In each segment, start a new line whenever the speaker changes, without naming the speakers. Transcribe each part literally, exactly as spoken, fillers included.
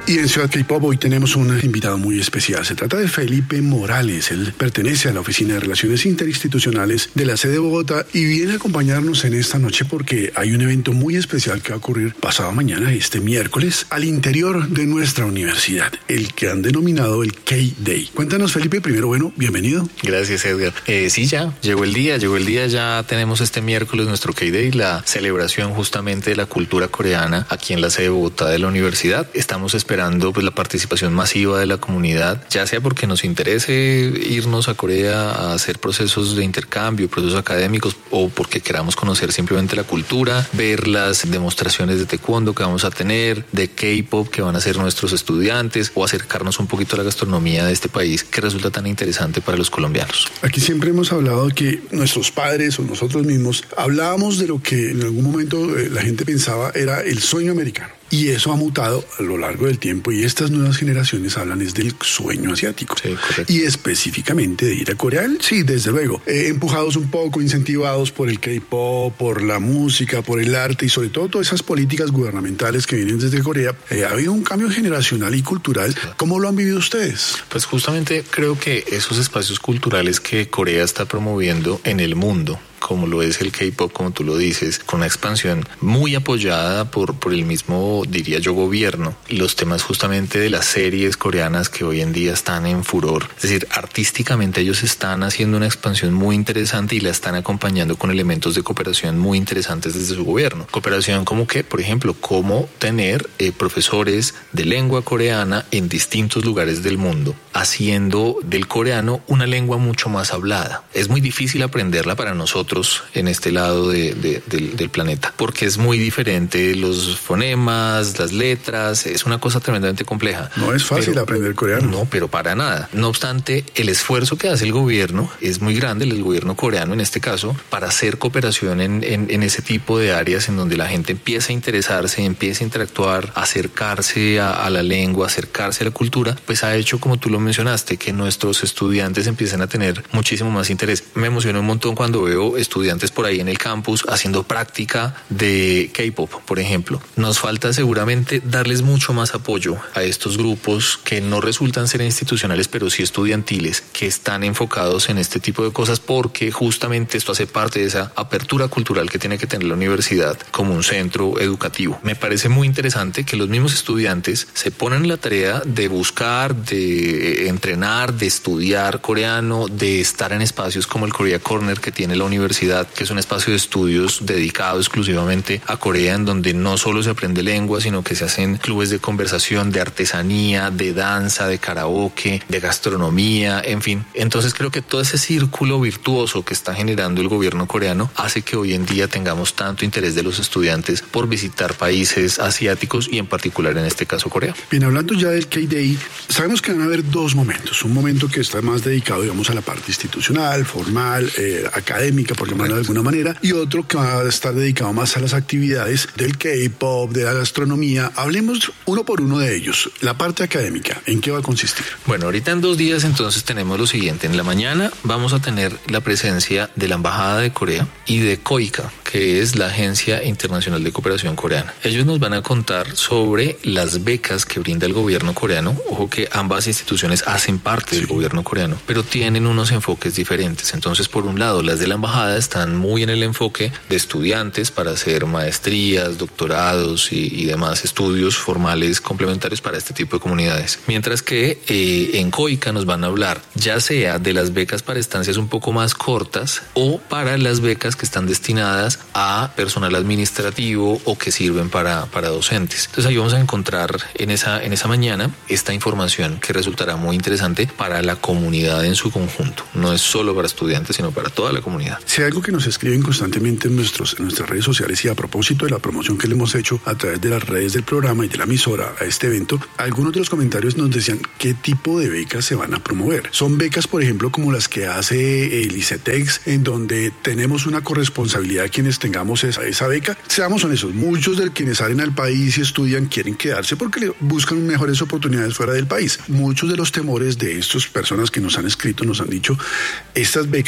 Y en Ciudad K-Pop hoy tenemos un invitado muy especial. Se trata de Felipe Morales. Él pertenece a la Oficina de Relaciones Interinstitucionales de la sede de Bogotá y viene a acompañarnos en esta noche porque hay un evento muy especial que va a ocurrir pasado mañana, este miércoles, al interior de nuestra universidad, el que han denominado el K-Day. Cuéntanos, Felipe, primero, bueno, bienvenido.
Gracias, Edgar. Eh, sí, ya, llegó el día, llegó el día, ya tenemos este miércoles nuestro K-Day, la celebración justamente de la cultura coreana aquí en la sede de Bogotá de la universidad. Estamos esperando esperando pues la participación masiva de la comunidad, ya sea porque nos interese irnos a Corea a hacer procesos de intercambio, procesos académicos, o porque queramos conocer simplemente la cultura, ver las demostraciones de taekwondo que vamos a tener, de K-pop que van a hacer nuestros estudiantes, o acercarnos un poquito a la gastronomía de este país que resulta tan interesante para los colombianos.
Aquí siempre hemos hablado de que nuestros padres o nosotros mismos hablábamos de lo que en algún momento la gente pensaba era el sueño americano. Y eso ha mutado a lo largo del tiempo y estas nuevas generaciones hablan es del sueño asiático.
Sí, correcto.
Y específicamente de ir a Corea. Sí, desde luego. Eh, empujados un poco, incentivados por el K-pop, por la música, por el arte y sobre todo todas esas políticas gubernamentales que vienen desde Corea. Eh, ha habido un cambio generacional y cultural. ¿Cómo lo han vivido ustedes?
Pues justamente creo que esos espacios culturales que Corea está promoviendo en el mundo, como lo es el K-pop, como tú lo dices, con una expansión muy apoyada por, por el mismo, diría yo, gobierno. Los temas justamente de las series coreanas que hoy en día están en furor. Es decir, artísticamente ellos están haciendo una expansión muy interesante y la están acompañando con elementos de cooperación muy interesantes desde su gobierno. Cooperación como que, por ejemplo, cómo tener eh, profesores de lengua coreana en distintos lugares del mundo, haciendo del coreano una lengua mucho más hablada. Es muy difícil aprenderla para nosotros en este lado de, de, del, del planeta, porque es muy diferente los fonemas, las letras, es una cosa tremendamente compleja.
No es fácil
pero,
aprender coreano.
No, pero para nada. No obstante, el esfuerzo que hace el gobierno es muy grande, el gobierno coreano en este caso, para hacer cooperación en, en, en ese tipo de áreas en donde la gente empieza a interesarse, empieza a interactuar, acercarse a, a la lengua, acercarse a la cultura, pues ha hecho, como tú lo mencionaste, que nuestros estudiantes empiecen a tener muchísimo más interés. Me emociona un montón cuando veo estudiantes por ahí en el campus haciendo práctica de K-pop, por ejemplo. Nos falta seguramente darles mucho más apoyo a estos grupos que no resultan ser institucionales, pero sí estudiantiles, que están enfocados en este tipo de cosas, porque justamente esto hace parte de esa apertura cultural que tiene que tener la universidad como un centro educativo. Me parece muy interesante que los mismos estudiantes se ponen en la tarea de buscar, de entrenar, de estudiar coreano, de estar en espacios como el Korea Corner que tiene la universidad, que es un espacio de estudios dedicado exclusivamente a Corea, en donde no solo se aprende lengua, sino que se hacen clubes de conversación, de artesanía, de danza, de karaoke, de gastronomía, en fin. Entonces creo que todo ese círculo virtuoso que está generando el gobierno coreano hace que hoy en día tengamos tanto interés de los estudiantes por visitar países asiáticos y en particular en este caso Corea.
Bien, hablando ya del K-Day, sabemos que van a haber dos momentos. Un momento que está más dedicado, digamos, a la parte institucional, formal, eh, académica, por llamarlo de alguna manera, y otro que va a estar dedicado más a las actividades del K-pop, de la gastronomía. Hablemos uno por uno de ellos. La parte académica, ¿en qué va a consistir?
Bueno, ahorita en dos días entonces tenemos lo siguiente. En la mañana vamos a tener la presencia de la Embajada de Corea y de COICA, que es la Agencia Internacional de Cooperación Coreana. Ellos nos van a contar sobre las becas que brinda el gobierno coreano. Ojo que ambas instituciones hacen parte sí. del gobierno coreano, pero tienen unos enfoques diferentes. Entonces, por un lado, las de la Embajada están muy en el enfoque de estudiantes para hacer maestrías, doctorados y, y demás estudios formales complementarios para este tipo de comunidades. Mientras que eh, en COICA nos van a hablar ya sea de las becas para estancias un poco más cortas o para las becas que están destinadas a personal administrativo o que sirven para, para docentes. Entonces ahí vamos a encontrar en esa, en esa mañana esta información que resultará muy interesante para la comunidad en su conjunto. No es solo para estudiantes, sino para toda la comunidad.
Si hay algo que nos escriben constantemente en, nuestros, en nuestras redes sociales y a propósito de la promoción que le hemos hecho a través de las redes del programa y de la emisora a este evento, algunos de los comentarios nos decían qué tipo de becas se van a promover. Son becas, por ejemplo, como las que hace el ICETEX, en donde tenemos una corresponsabilidad quienes tengamos esa, esa beca. Seamos honestos, muchos de quienes salen al país y estudian quieren quedarse porque buscan mejores oportunidades fuera del país. Muchos de los temores de estas personas que nos han escrito nos han dicho, estas becas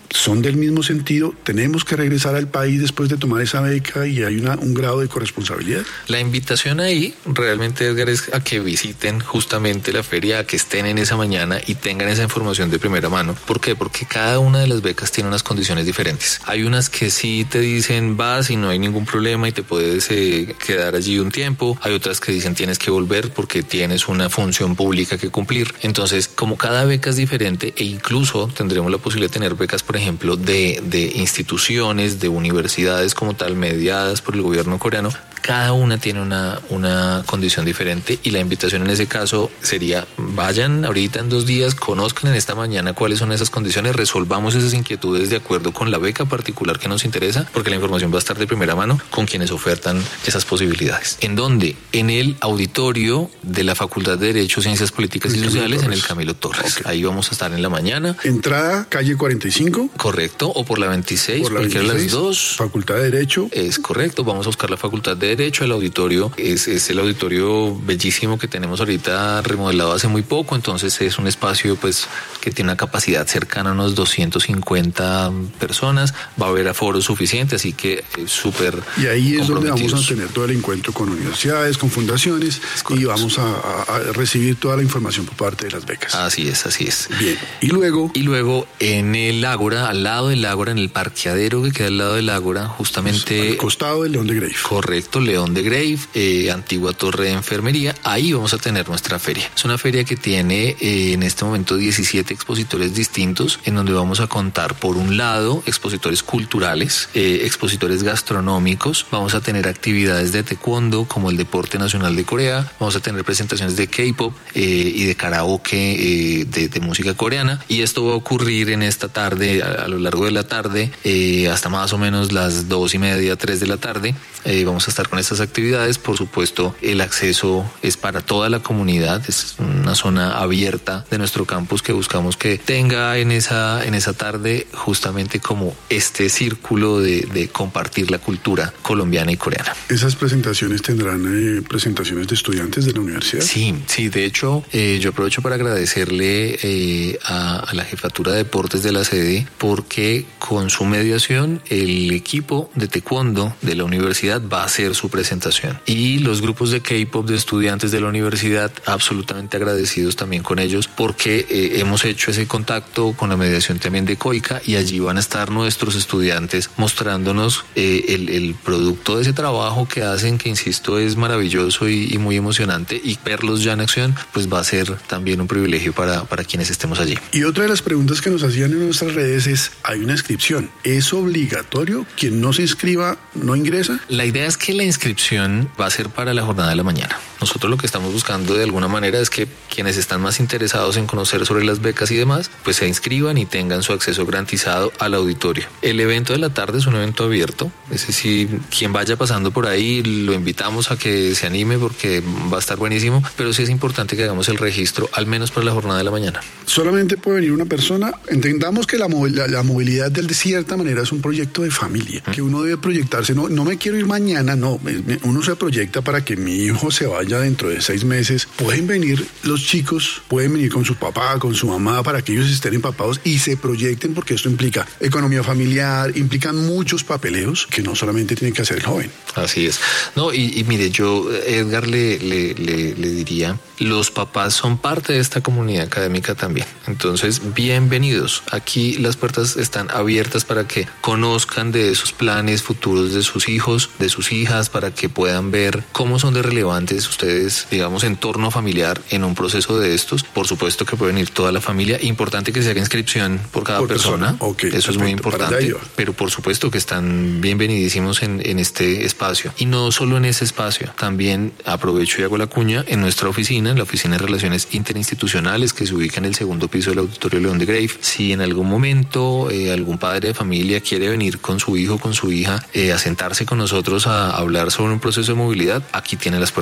son del mismo sentido. Tenemos que regresar al país después de tomar esa beca y hay una, un grado de corresponsabilidad.
La invitación ahí realmente, Edgar, es a que visiten justamente la feria, a que estén en esa mañana y tengan esa información de primera mano. ¿Por qué? Porque cada una de las becas tiene unas condiciones diferentes. Hay unas que sí te dicen vas y no hay ningún problema y te puedes eh, quedar allí un tiempo. Hay otras que dicen tienes que volver porque tienes una función pública que cumplir. Entonces, como cada beca es diferente, e incluso tendremos la posibilidad de tener becas, por ejemplo, de, de instituciones, de universidades como tal, mediadas por el gobierno coreano, cada una tiene una, una condición diferente y la invitación en ese caso sería vayan ahorita en dos días, conozcan en esta mañana cuáles son esas condiciones, resolvamos esas inquietudes de acuerdo con la beca particular que nos interesa, porque la información va a estar de primera mano con quienes ofertan esas posibilidades. ¿En dónde? En el auditorio de la Facultad de Derecho, Ciencias Políticas y Sociales, en el Camilo Torres. Okay. Ahí vamos a estar en la mañana.
Entrada, calle cuarenta y cinco.
Correcto, o por la veintiséis, por la cualquiera de las dos.
Facultad de Derecho.
Es correcto, vamos a buscar la Facultad de Derecho. El auditorio es, es el auditorio bellísimo que tenemos ahorita, remodelado hace muy poco, entonces es un espacio pues que tiene una capacidad cercana a unos doscientas cincuenta personas, va a haber aforo suficiente, así que es súper.
Y ahí es donde vamos a tener todo el encuentro con universidades, con fundaciones, y vamos a, a, a recibir toda la información por parte de las becas.
Así es, así es.
Bien, y luego...
Y luego en el Ágora, al lado del Ágora, en el parqueadero que queda al lado del Ágora, justamente...
Al costado del León de Grave.
Correcto, León de Grave, eh, antigua torre de enfermería, ahí vamos a tener nuestra feria. Es una feria que tiene eh, en este momento diecisiete expositores distintos, en donde vamos a contar por un lado expositores culturales, eh, expositores gastronómicos, vamos a tener actividades de taekwondo como el deporte nacional de Corea, vamos a tener presentaciones de K-pop eh, y de karaoke eh, de, de música coreana, y esto va a ocurrir en esta tarde, a, a lo largo de la tarde, eh, hasta más o menos las dos y media, tres de la tarde. Eh, vamos a estar con estas actividades. Por supuesto, el acceso es para toda la comunidad, es una zona abierta de nuestro campus que buscamos que tenga en esa, en esa tarde justamente como este círculo de, de compartir la cultura colombiana y coreana.
¿Esas presentaciones tendrán eh, presentaciones de estudiantes de la universidad?
Sí, sí, de hecho eh, yo aprovecho para agradecerle eh, a, a la Jefatura de Deportes de la sede, porque con su mediación el equipo de taekwondo de la universidad va a hacer su presentación, y los grupos de K-pop de estudiantes de la universidad absolutamente agradecidos también con ellos, porque eh, hemos hecho ese contacto con la mediación también de COICA, y allí van a estar nuestros estudiantes mostrándonos eh, el, el producto de ese trabajo que hacen, que insisto es maravilloso y, y muy emocionante, y verlos ya en acción pues va a ser también un privilegio para, para quienes estemos allí.
Y otra de las preguntas que nos hacían en nuestras redes es, hay una inscripción, ¿es obligatorio? ¿Quien no se inscriba no ingresa?
La idea es que la inscripción va a ser para la jornada de la mañana. Nosotros lo que estamos buscando de alguna manera es que quienes están más interesados en conocer sobre las becas y demás, pues se inscriban y tengan su acceso garantizado al auditorio. El evento de la tarde es un evento abierto, es decir, quien vaya pasando por ahí lo invitamos a que se anime porque va a estar buenísimo, pero sí es importante que hagamos el registro al menos para la jornada de la mañana.
Solamente puede venir una persona. Entendamos que la, la, la movilidad de cierta manera es un proyecto de familia, ¿Mm? que uno debe proyectarse. No, no me quiero ir mañana, no, uno se proyecta para que mi hijo se vaya dentro de seis meses. Pueden venir los chicos, pueden venir con su papá, con su mamá, para que ellos estén empapados y se proyecten, porque esto implica economía familiar, implican muchos papeleos que no solamente tiene que hacer el joven.
Así es. No, y, y mire, yo, Edgar, le, le, le, le diría, los papás son parte de esta comunidad académica también. Entonces, bienvenidos. Aquí las puertas están abiertas para que conozcan de esos planes futuros de sus hijos, de sus hijas, para que puedan ver cómo son de relevantes ustedes, digamos, entorno familiar en un proceso de estos. Por supuesto que pueden ir toda la familia. Importante que se haga inscripción por cada por persona. persona. Okay, eso perfecto, es muy importante. Pero por supuesto que están bienvenidísimos en, en este espacio. Y no solo en ese espacio. También aprovecho y hago la cuña en nuestra oficina, en la Oficina de Relaciones Interinstitucionales, que se ubica en el segundo piso del Auditorio León de Grave. Si en algún momento eh, algún padre de familia quiere venir con su hijo, con su hija, eh, a sentarse con nosotros a hablar sobre un proceso de movilidad, aquí tiene las puertas abiertas.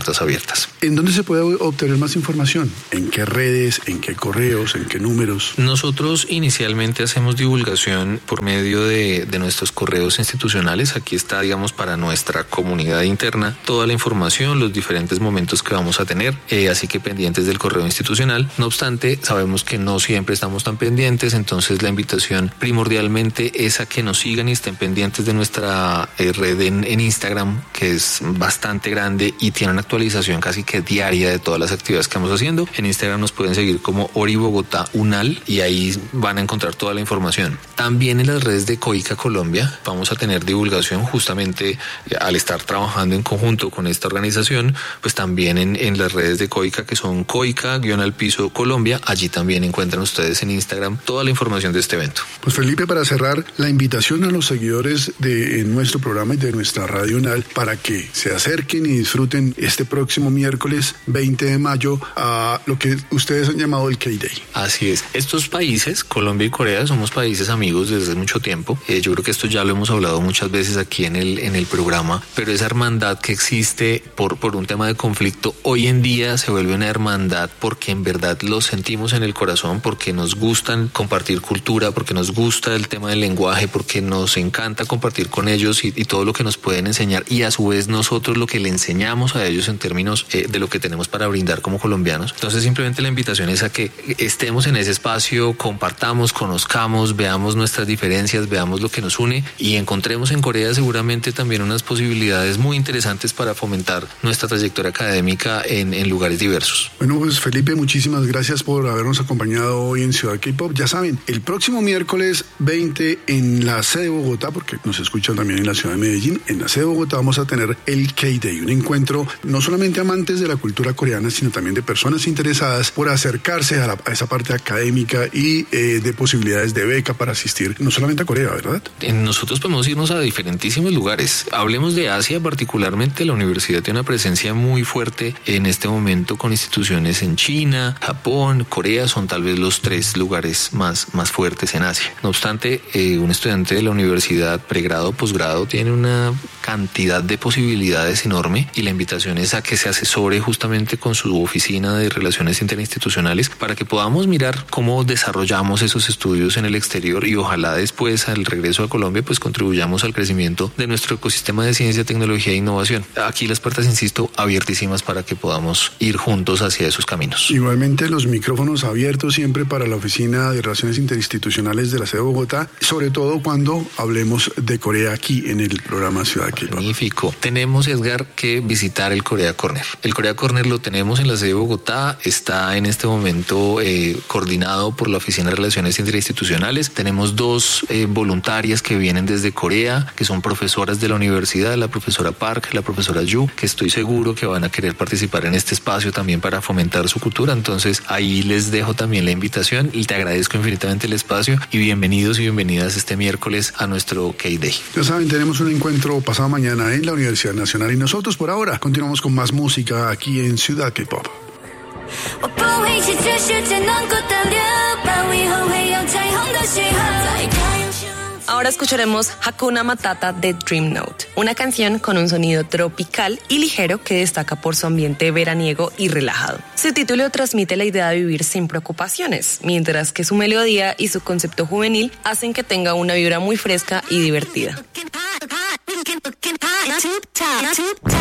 abiertas.
¿En dónde se puede obtener más información? ¿En qué redes? ¿En qué correos? ¿En qué números?
Nosotros inicialmente hacemos divulgación por medio de, de nuestros correos institucionales. Aquí está, digamos, para nuestra comunidad interna toda la información, los diferentes momentos que vamos a tener, eh, así que pendientes del correo institucional. No obstante, sabemos que no siempre estamos tan pendientes, entonces la invitación primordialmente es a que nos sigan y estén pendientes de nuestra eh, red en, en Instagram, que es bastante grande y tiene una actualización casi que diaria de todas las actividades que vamos haciendo. En Instagram nos pueden seguir como Ori Bogotá Unal y ahí van a encontrar toda la información. También en las redes de COICA Colombia vamos a tener divulgación justamente al estar trabajando en conjunto con esta organización, pues también en, en las redes de COICA, que son COICA guión al piso Colombia. Allí también encuentran ustedes en Instagram toda la información de este evento.
Pues Felipe, para cerrar, la invitación a los seguidores de nuestro programa y de nuestra Radio Unal para que se acerquen y disfruten este próximo miércoles veinte de mayo a lo que ustedes han llamado el K-Day.
Así es. Estos países, Colombia y Corea, somos países amigos desde mucho tiempo. Eh, yo creo que esto ya lo hemos hablado muchas veces aquí en el, en el programa, pero esa hermandad que existe por, por un tema de conflicto, hoy en día se vuelve una hermandad porque en verdad lo sentimos en el corazón, porque nos gustan compartir cultura, porque nos gusta el tema del lenguaje, porque nos encanta compartir con ellos y, y todo lo que nos pueden enseñar, y a su vez nosotros lo que le enseñamos a ellos en términos eh, de lo que tenemos para brindar como colombianos. Entonces simplemente la invitación es a que estemos en ese espacio, compartamos, conozcamos, veamos nuestras diferencias, veamos lo que nos une y encontremos en Corea seguramente también unas posibilidades muy interesantes para fomentar nuestra trayectoria académica en, en lugares diversos.
Bueno, pues Felipe, muchísimas gracias por habernos acompañado hoy en Ciudad K-Pop. Ya saben, el próximo miércoles veinte en la sede de Bogotá, porque nos escuchan también en la ciudad de Medellín, en la sede de Bogotá vamos a tener el K-Day, un encuentro no solamente amantes de la cultura coreana, sino también de personas interesadas por acercarse a, la, a esa parte académica y eh, de posibilidades de beca para asistir no solamente a Corea, ¿verdad?
Nosotros podemos irnos a diferentísimos lugares. Hablemos de Asia, particularmente la universidad tiene una presencia muy fuerte en este momento con instituciones en China, Japón, Corea, son tal vez los tres lugares más, más fuertes en Asia. No obstante, eh, un estudiante de la universidad, pregrado o posgrado, tiene una cantidad de posibilidades enorme y la invitación es a que se asesore justamente con su oficina de relaciones interinstitucionales para que podamos mirar cómo desarrollamos esos estudios en el exterior y ojalá después al regreso a Colombia pues contribuyamos al crecimiento de nuestro ecosistema de ciencia, tecnología e innovación. Aquí las puertas, insisto, abiertísimas para que podamos ir juntos hacia esos caminos.
Igualmente los micrófonos abiertos siempre para la oficina de relaciones interinstitucionales de la sede de Bogotá, sobre todo cuando hablemos de Corea aquí en el programa Ciudad K-Pop.
Magnífico. Tenemos, Edgar, que visitar el Korea Corner. El Korea Corner lo tenemos en la sede de Bogotá, está en este momento eh, coordinado por la Oficina de Relaciones Interinstitucionales. Tenemos dos eh, voluntarias que vienen desde Corea, que son profesoras de la universidad, la profesora Park, la profesora Yu, que estoy seguro que van a querer participar en este espacio también para fomentar su cultura. Entonces ahí les dejo también la invitación y te agradezco infinitamente el espacio y bienvenidos y bienvenidas este miércoles a nuestro K-Day.
Ya saben, tenemos un encuentro pasado mañana en la Universidad Nacional y nosotros por ahora continuamos con más música aquí en Ciudad K-Pop.
Ahora escucharemos Hakuna Matata de Dream Note, una canción con un sonido tropical y ligero que destaca por su ambiente veraniego y relajado. Su título transmite la idea de vivir sin preocupaciones, mientras que su melodía y su concepto juvenil hacen que tenga una vibra muy fresca y divertida.